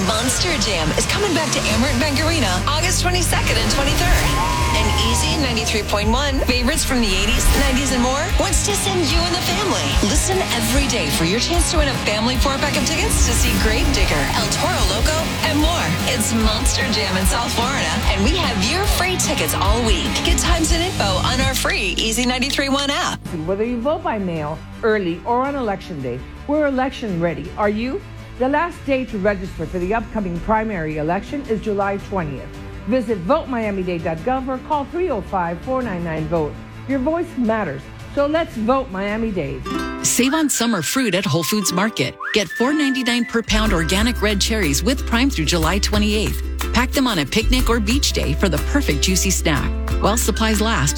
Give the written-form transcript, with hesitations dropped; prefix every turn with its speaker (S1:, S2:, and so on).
S1: Monster Jam is coming back to Amerant Bangarena August 22nd and 23rd. And Easy 93.1, favorites from the 80s, 90s, and more, wants to send you and the family. Listen every day for your chance to win a family 4-pack of tickets to see Gravedigger, El Toro Loco, and more. It's Monster Jam in South Florida, and we have your free tickets all week. Get times and info on our free Easy 93.1 app.
S2: Whether you vote by mail, early, or on election day, we're election ready. Are you? The last day to register for the upcoming primary election is July 20th. Visit VoteMiamiDade.gov or call 305-499-VOTE. Your voice matters, so let's vote Miami-Dade.
S3: Save on summer fruit at Whole Foods Market. Get $4.99 per pound organic red cherries with Prime through July 28th. Pack them on a picnic or beach day for the perfect juicy snack. While supplies last,